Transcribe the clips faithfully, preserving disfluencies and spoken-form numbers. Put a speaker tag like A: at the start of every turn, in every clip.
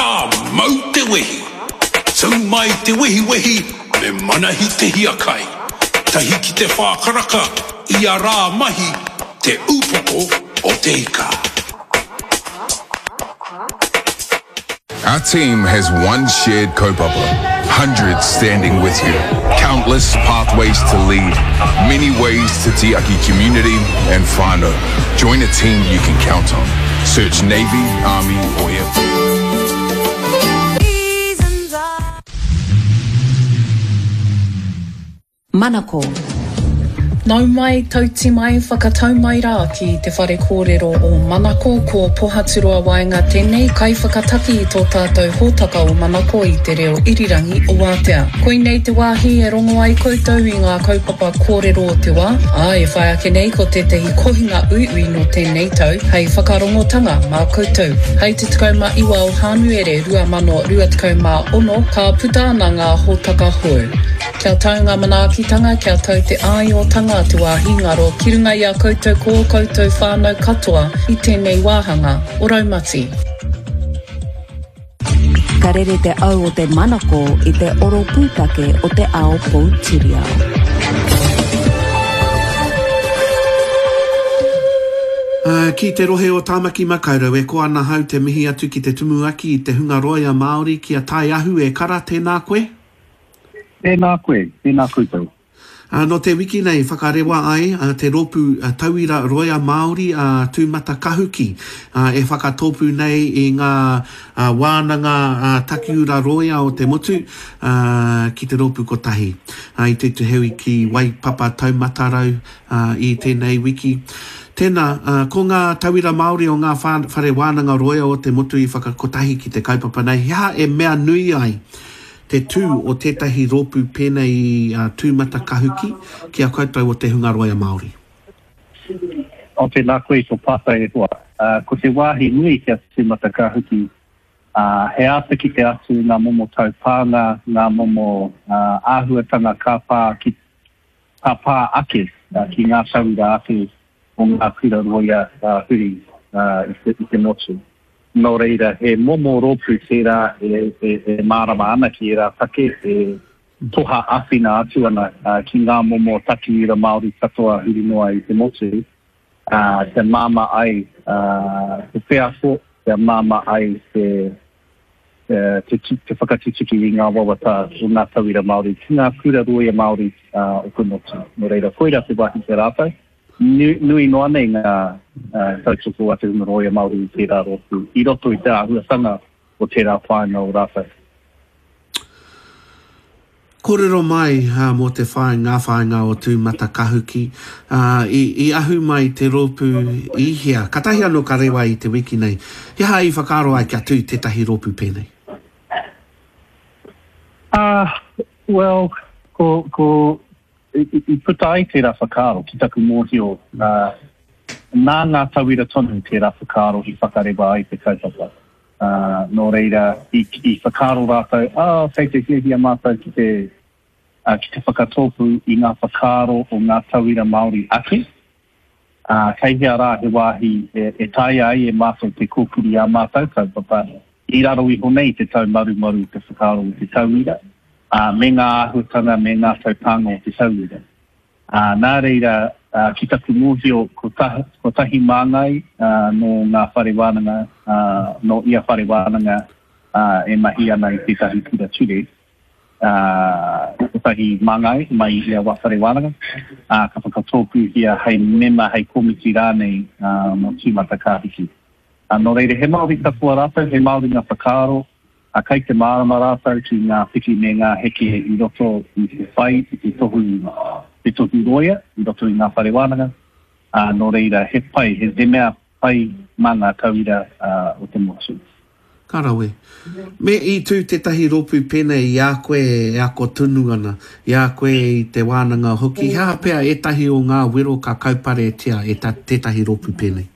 A: ka mau te wehi. Sau mai te wehi wehi, me manahi te hiakai. Tahi ki te whākaraka, i a rā mahi, te upoko o te ika.
B: Our team has one shared kaupapa, hundreds standing with you, countless pathways to lead, many ways to Tiaki community and whānau. Join a team you can count on. Search Navy, Army or Air Force.
C: Manako. Nau mai, tauti mai, whakatau mai rā ki te whare kōrero o Manako ko Pohaturoa Waenga tēnei kai whakataki i tō tātou hōtaka o Manako i te reo irirangi o Wātea. Koinei te wāhi e rongo ai koutou i ngā kaupapa kōrero o te wā. A e whai ake nei ko tētahi kohinga uiui no tēnei tau, hei whakarongotanga mā koutou. Hei te tukau ma iwa o Hānuere rua mano rua tukau mā ono, ka puta ana ngā hōtaka hou. Kia tau ngā manaakitanga, kia tau te aiotanga te wāhi ngaro, ki runga i a koutou ko koutou whānau katoa i tēnei wāhanga o Raumati.
D: Ka rere te au o te Manako i te oro pūtake o te ao Poutirau.
E: Uh, ki te rohe o Tāmaki Makaurau, e ko ana hau te mihi atu ki te tumuaki i te Hungaroia Māori ki a tai ahu e kara tēnā koe?
F: Tēnā koe, tēnā koutou.
E: Uh, no te wiki nei, whakarewa ai, uh, te ropu uh, tauira roia Māori uh, tūmata kahuki. Uh, e whakatōpu nei i ngā uh, wānanga uh, takiura roia o te motu uh, ki te ropu kotahi. Uh, I te tuhewi ki Waipapa Taumatarau uh, i tēnei wiki. Tēnā, uh, ko ngā tauira Māori o ngā whare wānanga roia o te motu i whakakotahi ki te kaupapa nei, hea e mea nui ai te tū o tētahi rōpu pēnei uh, tūmata kahuki ki a koutou o te Hungaroia Māori.
F: O te nā koe so pātai e hoa. Uh, ko te wāhi nui ki a tūmata kahuki, uh, he ata ki te atu ngā momo taupānga, ngā momo uh, āhuatanga ka pā ki ka pā ake uh, ki ngā taura ake o ngā kura roia uh, huri uh, i te, i te motu. Nō reira, he momo rōpū tērā e, e, e mārama ana ki e rā take, e toha awhina atu ana uh, ki ngā momo takiira Māori katoa huri noa i te motu. Uh, te māma ai, uh, te wheafo, te māma ai te, te, te, te whakatituki i ngā wawata o ngā tauira Māori, ki ngā kura roia Māori uh, o kunotu. Nō reira, koira te wahi te rātai. Nui, nui noa nei ngā uh, tautoko a te Hungaroia Māori i tērā rotu. I roto i te ahuatanga o tērā whāinga o rātai.
E: Kōrero mai uh, mō te whai, ngā whāinga o tūmata kahuki. Uh, i, I ahu mai te rōpu i hea. Katahi anō ka rewa i te wiki nei. Hea i whakaro ai kia tū tētahi rōpu pēnei?
F: Uh, well, ko... ko I, i puta ai tērā whakaro ki taku mōhio uh, nā ngā tauira tonu tērā whakaro i whakarewa ai te kaupapa. Uh, nō reira, i, i whakaro rātou, ah, kei te hiahia mātou ki te, uh, ki te whakatōpu i ngā whakaro o ngā tauira Māori ake. Uh, kei hea rā he wāhi e, e tai ai e mātou te kōkuri a mātou kaupapa. I raro i honei te tau maru maru te whakaro o te tauira. Uh, me ngā ahutanga, me ngā taupanga o te tauira. Uh, nā reira, uh, ki taku mōhio, ko, ta, ko tahi māngai uh, no ngā whare wānanga, uh, no ia whare wānanga uh, e mahi ana i tētahi kura ture. Uh, ko tahi māngai, mai ia wa whare wānanga. Uh, ka whakatōpu hia hei mema, hei komiti rānei uh, no tūmata kāhiki. Uh, no reira, he Māori tapua rātou, he Māori ngā whakaro, a kai te mārama rātou ki ngā whiki me ngā heke i roto i te whai, i te tohu, te tohu roia, i roto i ngā whare wānanga. Uh, no reira, he pai, he te mea pai mā ngā tauira uh, o te motu.
E: Karawe. Me i tū tētahi rōpu pēnei i a koe e ako tunu ana, i a koe i te wānanga hoki, hea pēr e tahi o ngā wero ka kaupare e tia e ta, tētahi rōpu pēnei?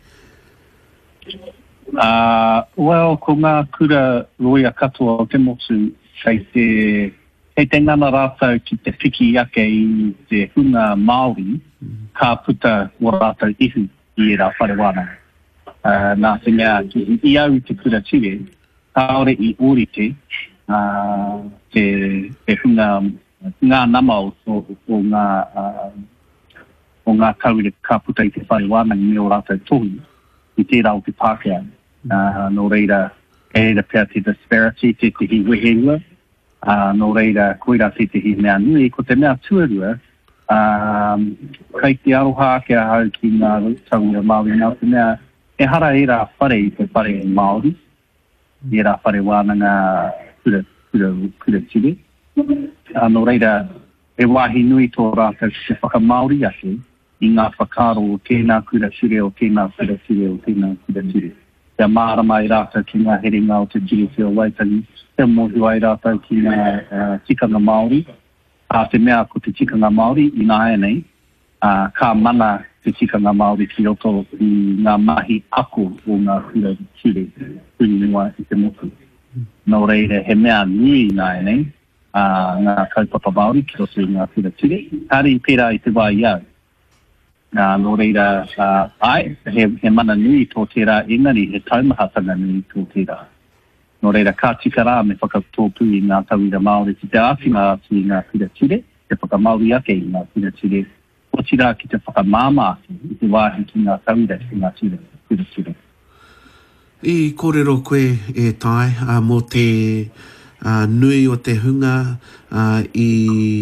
F: Uh, well, ko ngā kura roia katoa o te motu, kei te, kei te ngana rātou ki te whiki ake i te hunga Māori, mm. ka puta o rātou ihu i e rā whare wana. Uh, nā te mea, ki i au te kura tire, kaore i orite, uh, te, te hunga, ngā namau o, o ngā, uh, o ngā kauire ka puta i te whare wānangi me o rātou tohi, i tērā o te Pākehā. Uh, no reira, e reira pēr te disparity, te te hi wehenua, uh, no reira, koira te te hi mea nui, ko te mea tuarua, um, kai te aroha kia hau ki ngā taunga Māori nā, te mea, e hara e rā whare i te whare Māori, e rā whare wānanga kura, kura, kura tiri. Uh, no reira, e wāhi nui tō rātou te whaka Māori ake, i ngā whakaro o tēnā kura tiri, o tēnā kura tiri, o tēnā kura tiri. Te mārama i rātou ki ngā heringa o te tiri te o Waitangi, te mōhua i rātou ki ngā uh, tikanga Māori. A te mea ko te tikanga Māori i ngā nei, uh, ka mana te tikanga Māori ki roto i ngā mahi ako o ngā kura tiri, kuri mua i te motu. Nō reire, he mea nui ngā nei, uh, ngā kaupapa Māori ki roto i ngā kura tiri. Tari pērā i te wai iau. Nā no reira, uh, ai, he, he mana nui tō tērā, engari he taumahatanga nui tō tērā. No reira, ka tika rā me whakatōpū i ngā tauira Māori, ki te āwhinga atu i ngā whira tire, te whakamauri ake i ngā whira tire, o tira ki te whakamāma ake, i te wāhi ki ngā tauira i ngā tire, whira tire.
E: I kōrero koe e tai, uh, mō te uh, nui o te hunga uh, i